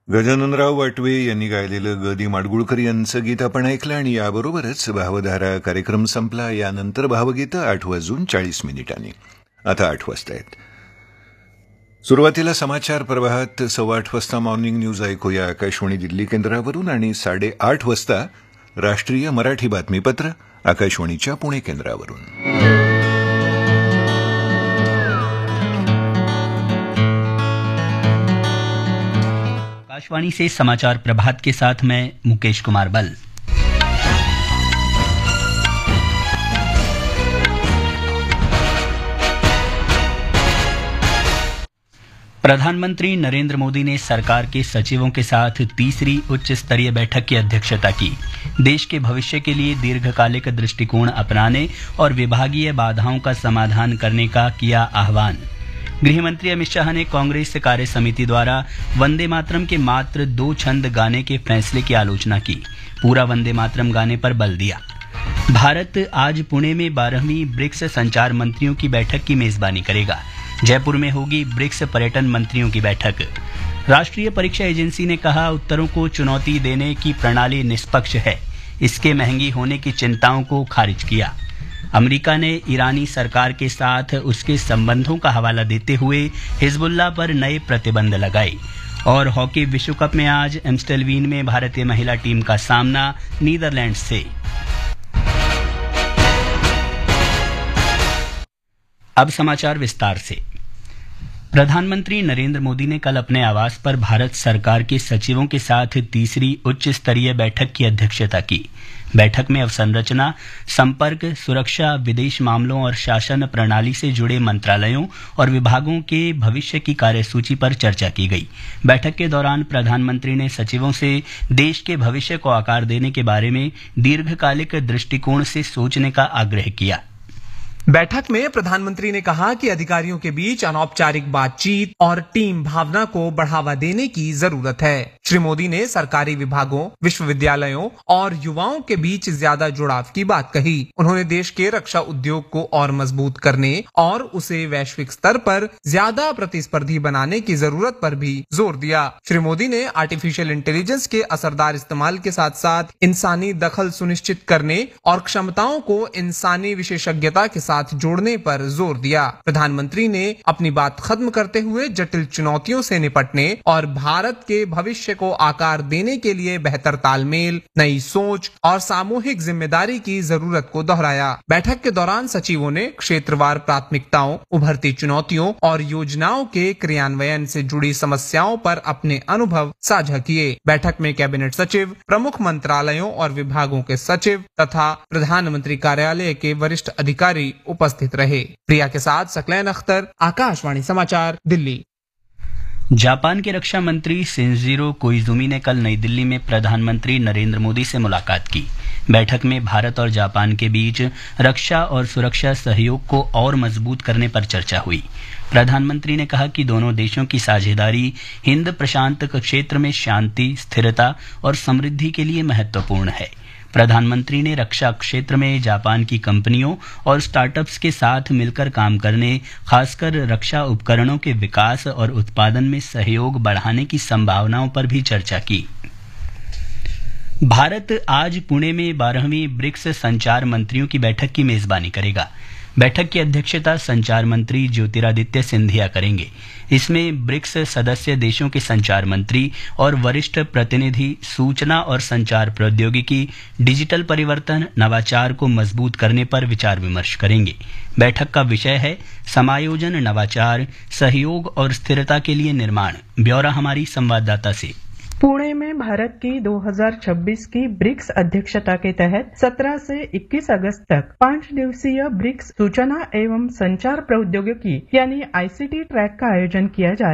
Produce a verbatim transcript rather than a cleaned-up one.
गजाननराव वाटवे यांनी गायलेलं ग दी माडगुळकर यांचं गीत आपण ऐकलं आणि याबरोबरच भावधारा कार्यक्रम संपला. यानंतर भावगीतं आठ वाजून चाळीस मिनिटांनी. आता आठ वाजता आहेत. सुरुवातीला समाचार प्रवाहात सव्वा आठ वाजता मॉर्निंग न्यूज ऐकूया आकाशवाणी दिल्ली केंद्रावरून आणि साडेआठ वाजता राष्ट्रीय मराठी बातमीपत्र आकाशवाणीच्या पुणे केंद्रावरून. आकाशवाणी से समाचार प्रभात के साथ मैं मुकेश कुमार बल. प्रधानमंत्री नरेंद्र मोदी ने सरकार के सचिवों के साथ तीसरी उच्च स्तरीय बैठक की अध्यक्षता की. देश के भविष्य के लिए दीर्घकालिक दृष्टिकोण अपनाने और विभागीय बाधाओं का समाधान करने का किया आह्वान. गृहमंत्री अमित शाह ने कांग्रेस कार्य समिति द्वारा वंदे मातरम के मात्र दो छंद गाने के फैसले की आलोचना की. पूरा वंदे मातरम गाने पर बल दिया. भारत आज पुणे में बारहवीं ब्रिक्स संचार मंत्रियों की बैठक की मेजबानी करेगा. जयपुर में होगी ब्रिक्स पर्यटन मंत्रियों की बैठक. राष्ट्रीय परीक्षा एजेंसी ने कहा, उत्तरों को चुनौती देने की प्रणाली निष्पक्ष है. इसके महंगी होने की चिंताओं को खारिज किया. अमेरिका ने ईरानी सरकार के साथ उसके संबंधों का हवाला देते हुए हिजबुल्लाह पर नए प्रतिबंध लगाए. और हॉकी विश्व कप में आज एम्स्टेलवीन में भारतीय महिला टीम का सामना नीदरलैंड्स से. अब समाचार विस्तार से. प्रधानमंत्री नरेंद्र मोदी ने कल अपने आवास पर भारत सरकार के सचिवों के साथ तीसरी उच्च स्तरीय बैठक की अध्यक्षता की. बैठक में अवसंरचना, संपर्क, सुरक्षा, विदेश मामलों और शासन प्रणाली से जुड़े मंत्रालयों और विभागों के भविष्य की कार्यसूची पर चर्चा की गई. बैठक के दौरान प्रधानमंत्री ने सचिवों से देश के भविष्य को आकार देने के बारे में दीर्घकालिक दृष्टिकोण से सोचने का आग्रह किया. बैठक में प्रधानमंत्री ने कहा कि अधिकारियों के बीच अनौपचारिक बातचीत और टीम भावना को बढ़ावा देने की जरूरत है. श्री मोदी ने सरकारी विभागों, विश्वविद्यालयों और युवाओं के बीच ज्यादा जुड़ाव की बात कही. उन्होंने देश के रक्षा उद्योग को और मजबूत करने और उसे वैश्विक स्तर पर ज्यादा प्रतिस्पर्धी बनाने की जरूरत पर भी जोर दिया. श्री मोदी ने आर्टिफिशियल इंटेलिजेंस के असरदार इस्तेमाल के साथ साथ इंसानी दखल सुनिश्चित करने और क्षमताओं को इंसानी विशेषज्ञता के साथ जोड़ने पर जोर दिया. प्रधानमंत्री ने अपनी बात खत्म करते हुए जटिल चुनौतियों से निपटने और भारत के भविष्य को आकार देने के लिए बेहतर तालमेल, नई सोच और सामूहिक जिम्मेदारी की जरूरत को दोहराया. बैठक के दौरान सचिवों ने क्षेत्रवार प्राथमिकताओं, उभरती चुनौतियों और योजनाओं के क्रियान्वयन से जुड़ी समस्याओं पर अपने अनुभव साझा किए. बैठक में कैबिनेट सचिव, प्रमुख मंत्रालयों और विभागों के सचिव तथा प्रधानमंत्री कार्यालय के वरिष्ठ अधिकारी उपस्थित रहे. प्रिया के साथ सकलैन अख्तर, आकाशवाणी समाचार, दिल्ली. जापान के रक्षा मंत्री शिंजिरो कोइजुमी ने कल नई दिल्ली में प्रधानमंत्री नरेंद्र मोदी से मुलाकात की. बैठक में भारत और जापान के बीच रक्षा और सुरक्षा सहयोग को और मजबूत करने पर चर्चा हुई. प्रधानमंत्री ने कहा कि दोनों देशों की साझेदारी हिंद प्रशांत क्षेत्र में शांति, स्थिरता और समृद्धि के लिए महत्वपूर्ण है. प्रधानमंत्री ने रक्षा क्षेत्र में जापान की कंपनियों और स्टार्टअप्स के साथ मिलकर काम करने, खासकर रक्षा उपकरणों के विकास और उत्पादन में सहयोग बढ़ाने की संभावनाओं पर भी चर्चा की. भारत आज पुणे में बारहवीं ब्रिक्स संचार मंत्रियों की बैठक की मेजबानी करेगा. बैठक की अध्यक्षता संचार मंत्री ज्योतिरादित्य सिंधिया करेंगे. इसमें ब्रिक्स सदस्य देशों के संचार मंत्री और वरिष्ठ प्रतिनिधि सूचना और संचार प्रौद्योगिकी, डिजिटल परिवर्तन, नवाचार को मजबूत करने पर विचार विमर्श करेंगे. बैठक का विषय है समायोजन, नवाचार, सहयोग और स्थिरता के लिए निर्माण. ब्यौरा हमारी संवाददाता से. पुणे में भारत की दो हज़ार छब्बीस की ब्रिक्स अध्यक्षता के तहत सत्रह से इक्कीस अगस्त तक पांच दिवसीय ब्रिक्स सूचना एवं संचार प्रौद्योगिकी यानी आईसीटी ट्रैक का आयोजन किया जा